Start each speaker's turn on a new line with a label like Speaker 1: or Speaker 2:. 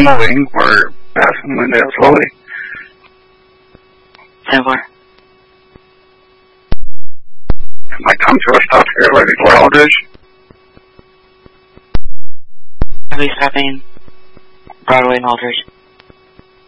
Speaker 1: moving. We're passing Lindale slowly.
Speaker 2: 10-4.
Speaker 1: Might come to a stop here right before Aldridge.
Speaker 2: Heavy stopping Broadway and Aldridge.